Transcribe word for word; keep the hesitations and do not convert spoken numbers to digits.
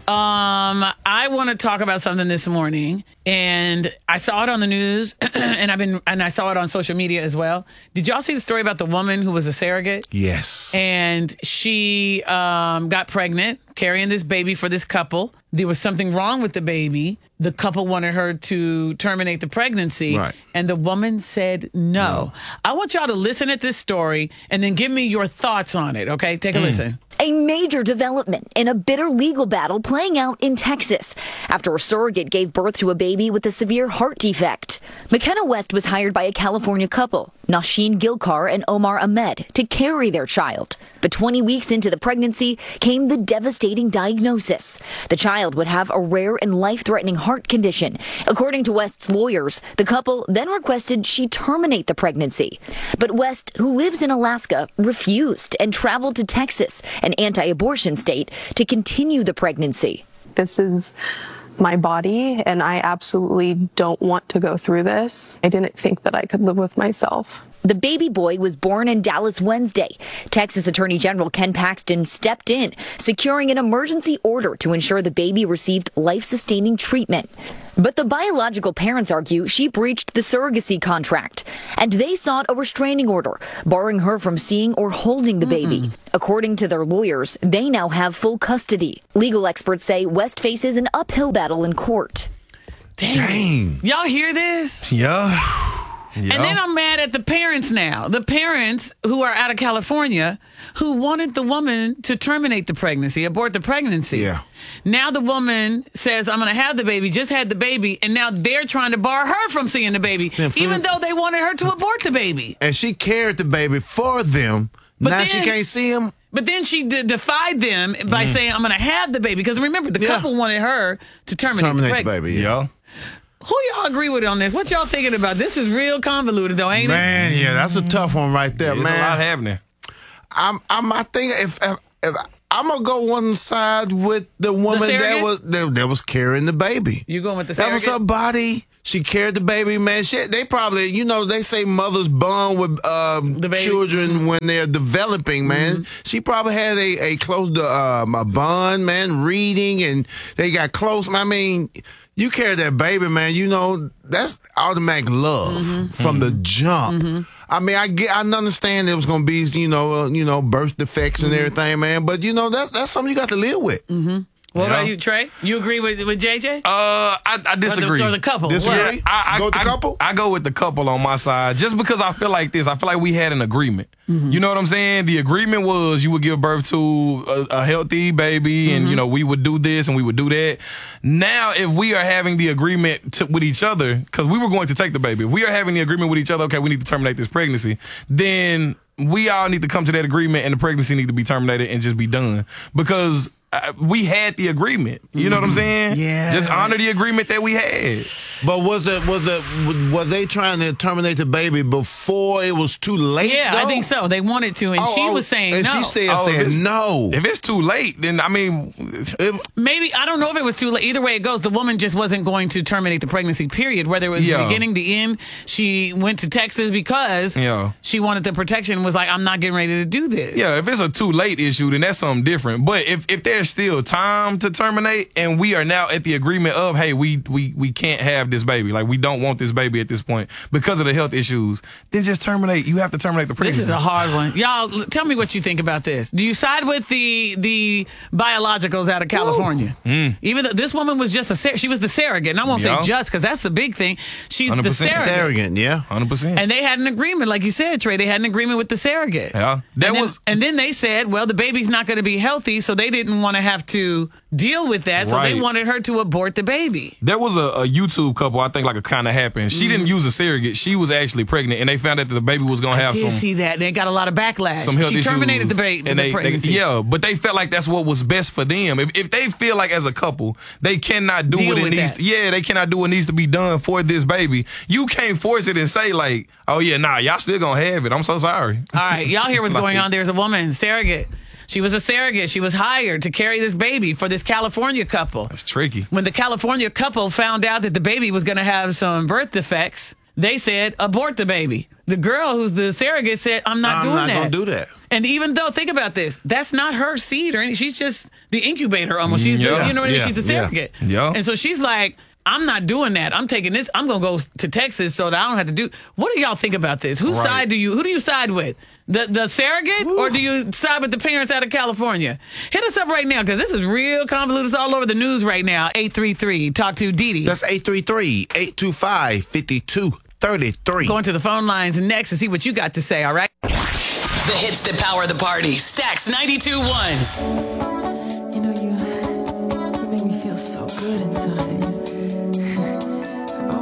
Um, I want to talk about something this morning, and I saw it on the news, and I've been, and I saw it on social media as well. Did y'all see the story about the woman who was a surrogate? Yes. And she um, got pregnant, carrying this baby for this couple. There was something wrong with the baby. The couple wanted her to terminate the pregnancy, Right. and the woman said no. no. I want y'all to listen at this story and then give me your thoughts on it, okay? Take a mm. listen. A major development in a bitter legal battle playing out in Texas after a surrogate gave birth to a baby with a severe heart defect. McKenna West was hired by a California couple, Nasheen Gilkar and Omar Ahmed, to carry their child. But twenty weeks into the pregnancy came the devastating diagnosis. The child would have a rare and life-threatening heart condition. According to West's lawyers, the couple then requested she terminate the pregnancy. But West, who lives in Alaska, refused and traveled to Texas, an anti-abortion state, to continue the pregnancy. This is my body, and I absolutely don't want to go through this. I didn't think that I could live with myself. The baby boy was born in Dallas Wednesday. Texas Attorney General Ken Paxton stepped in, securing an emergency order to ensure the baby received life-sustaining treatment. But the biological parents argue she breached the surrogacy contract, and they sought a restraining order, barring her from seeing or holding the baby. Mm-mm. According to their lawyers, they now have full custody. Legal experts say West faces an uphill battle in court. Dang. Dang. Y'all hear this? Yeah. Yeah. And then I'm mad at the parents now. The parents who are out of California who wanted the woman to terminate the pregnancy, abort the pregnancy. Yeah. Now the woman says, I'm going to have the baby, just had the baby, and now they're trying to bar her from seeing the baby, even though they wanted her to abort the baby. And she carried the baby for them. But now then, she can't see him. But then she de- defied them by mm. saying, I'm going to have the baby. Because remember, the yeah. couple wanted her to terminate, terminate the, preg- the baby. Yeah. yeah. Who y'all agree with on this? What y'all thinking about? This is real convoluted, though, ain't man, it? Man, yeah, that's a tough one right there, There's man. There's a lot happening. I'm, I'm, I think if, if, if I'm gonna go one side with the woman the that was that, that was carrying the baby. You going with the that surrogate? was her body. She carried the baby, man. She, they probably, you know, they say mothers bond with um, children when they're developing, man. Mm-hmm. She probably had a, a close to um, a bond, man, reading, and they got close. I mean, you carry that baby, man, you know, that's automatic love mm-hmm. from mm-hmm. the jump. Mm-hmm. I mean, I get, I understand there was going to be, you know, uh, you know, birth defects and mm-hmm. everything, man. But, you know, that's, that's something you got to live with. Mm-hmm. What yeah. about you, Trey? You agree with with J J? Uh, I, I disagree. Or the, or the couple? Disagree? What? I, I, go with the I, couple? I go with the couple on my side just because I feel like this. I feel like we had an agreement. Mm-hmm. You know what I'm saying? The agreement was you would give birth to a, a healthy baby, mm-hmm. and you know we would do this and we would do that. Now, if we are having the agreement to, with each other, because we were going to take the baby, if we are having the agreement with each other, okay, we need to terminate this pregnancy, then we all need to come to that agreement, and the pregnancy need to be terminated and just be done because. Uh, we had the agreement. You know what I'm saying? Yeah. Just honor the agreement that we had. But was it was it was they trying to terminate the baby before it was too late? Yeah, though? I think so. They wanted to, and oh, she oh, was saying and no. she still oh, saying no. If it's too late, then I mean, if, maybe I don't know if it was too late. Either way it goes, the woman just wasn't going to terminate the pregnancy. Period. Whether it was yeah. the beginning, the end, she went to Texas because yeah. she wanted the protection. Was like, I'm not getting ready to do this. Yeah, if it's a too late issue, then that's something different. But if if there's still time to terminate and we are now at the agreement of, hey, we we we can't have this baby, like we don't want this baby at this point because of the health issues, then just terminate. You have to terminate the pregnancy. This is a hard one. Y'all, tell me what you think about this. Do you side with the the biologicals out of California? Mm. Even though this woman was just a sur- she was the surrogate, and I won't yeah. say just because that's the big thing. She's one hundred percent the surrogate. surrogate, yeah, one hundred percent. And they had an agreement, like you said, Trey. They had an agreement with the surrogate. Yeah, that and was. Then, and then they said, well, the baby's not going to be healthy, so they didn't want to have to deal with that, so right. they wanted her to abort the baby. There was a, a YouTube couple, I think, like it kind of happened. She mm. didn't use a surrogate; she was actually pregnant, and they found out that the baby was going to have I did some. See that? They got a lot of backlash. Some health she issues, terminated the baby, and the they, pregnancy. They, yeah, but they felt like that's what was best for them. If if they feel like as a couple they cannot do Deal what it with needs, that. to, yeah, they cannot do what needs to be done for this baby. You can't force it and say like, oh yeah, nah, y'all still gonna have it. I'm so sorry. All right, y'all hear what's like, going on? There's a woman surrogate. She was a surrogate. She was hired to carry this baby for this California couple. That's tricky. When the California couple found out that the baby was going to have some birth defects, they said, abort the baby. The girl who's the surrogate said, I'm not I'm doing not that. gonna do that. And even though, think about this, that's not her seed or anything. She's just the incubator almost. She's Yeah. the, you know what I mean? Yeah. She's the surrogate. Yeah. And so she's like, I'm not doing that. I'm taking this. I'm going to go to Texas so that I don't have to do. What do y'all think about this? Whose Right. side do you, who do you side with? The the surrogate or do you side with the parents out of California? Hit us up right now because this is real convoluted. It's all over the news right now. eight three three talk to Didi. That's eight three three, eight two five, five two three three. Going to the phone lines next to see what you got to say, all right? The hits that power the party. Stax ninety-two point one. You know, you, you make me feel so good inside.